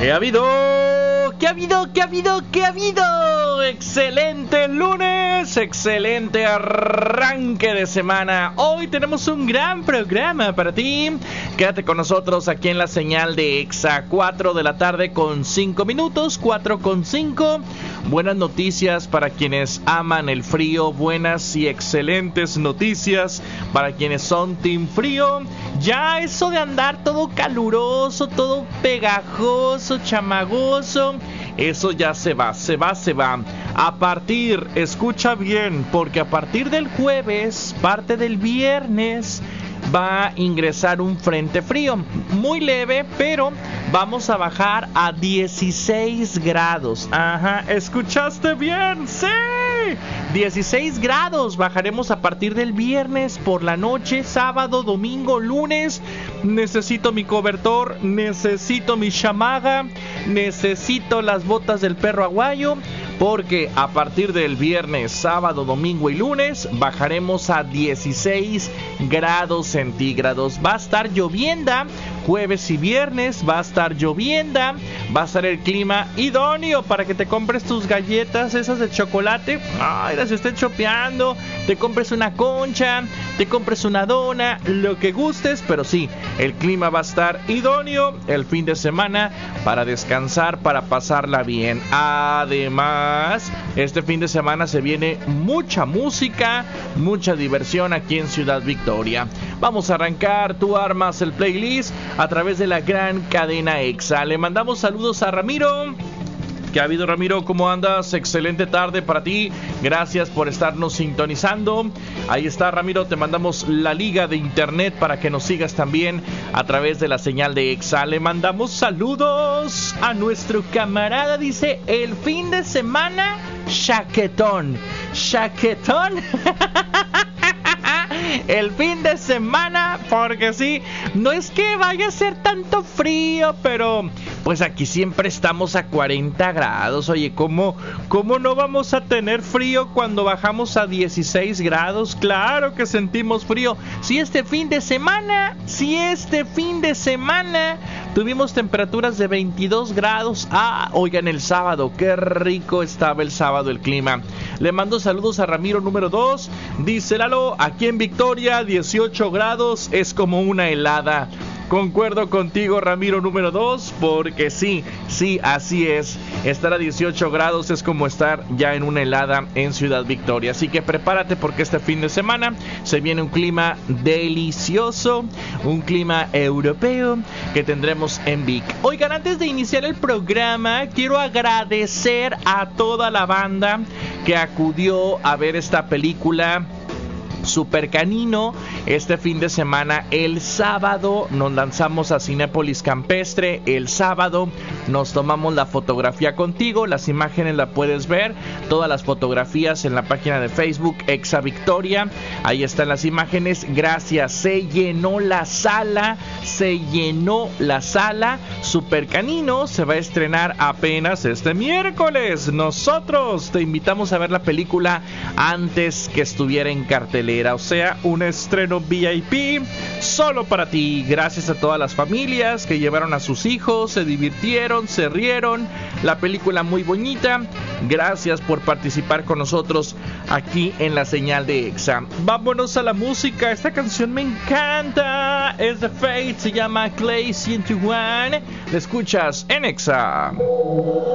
¿Qué ha habido? ¿Qué ha habido? ¿Qué ha habido? ¿Qué ha habido? Excelente lunes, excelente arranque de semana. Hoy tenemos un gran programa para ti. Quédate con nosotros aquí en la señal de Exa, 4 de la tarde con 5 minutos, 4:05. Buenas noticias para quienes aman el frío, buenas y excelentes noticias para quienes son team frío. Ya eso de andar todo caluroso, todo pegajoso, chamagoso, eso ya se va. A partir, escucha bien, porque a partir del jueves, parte del viernes, va a ingresar un frente frío, muy leve, pero vamos a bajar a 16 grados. Ajá, ¿escuchaste bien? ¡Sí! 16 grados bajaremos a partir del viernes por la noche, sábado, domingo, lunes. Necesito mi cobertor, necesito mi chamaga, necesito las botas del perro aguayo, porque a partir del viernes, sábado, domingo y lunes bajaremos a 16 grados centígrados. Va a estar lloviendo, jueves y viernes va a estar lloviendo, va a estar el clima idóneo para que te compres tus galletas esas de chocolate, ay, las estés chopeando, te compres una concha, te compres una dona, lo que gustes, pero sí, el clima va a estar idóneo el fin de semana para descansar, para pasarla bien. Además, este fin de semana se viene mucha música, mucha diversión aquí en Ciudad Victoria. Vamos a arrancar, tú armas el playlist a través de la gran cadena Exa. Le mandamos saludos a Ramiro. ¿Qué ha habido, Ramiro? ¿Cómo andas? Excelente tarde para ti. Gracias por estarnos sintonizando. Ahí está, Ramiro. Te mandamos la liga de internet para que nos sigas también a través de la señal de Exa. Le mandamos saludos a nuestro camarada. Dice, el fin de semana, chaquetón. ¿Chaquetón? El fin de semana, porque sí, no es que vaya a ser tanto frío, pero pues aquí siempre estamos a 40 grados. Oye, ¿cómo no vamos a tener frío cuando bajamos a 16 grados? Claro que sentimos frío. Si este fin de semana tuvimos temperaturas de 22 grados. Oigan, el sábado, qué rico estaba el sábado el clima. Le mando saludos a Ramiro número 2. Dice Lalo, aquí en Victoria 18 grados es como una helada. Concuerdo contigo, Ramiro número 2, porque sí, así es. Estar a 18 grados es como estar ya en una helada en Ciudad Victoria. Así que prepárate porque este fin de semana se viene un clima delicioso, un clima europeo que tendremos en Vic. Oigan, antes de iniciar el programa, quiero agradecer a toda la banda que acudió a ver esta película Super Canino. Este fin de semana, el sábado, nos lanzamos a Cinépolis Campestre. El sábado nos tomamos la fotografía contigo. Las imágenes las puedes ver, todas las fotografías en la página de Facebook Exa Victoria. Ahí están las imágenes. Gracias, se llenó la sala. Super Canino se va a estrenar apenas este miércoles. Nosotros te invitamos a ver la película antes que estuviera en cartelera. O sea, un estreno VIP solo para ti. Gracias a todas las familias que llevaron a sus hijos, se divirtieron, se rieron. La película muy bonita. Gracias por participar con nosotros aquí en la señal de Exa. Vámonos a la música. Esta canción me encanta. Es The Fate, se llama Clay 101. La escuchas en Exa.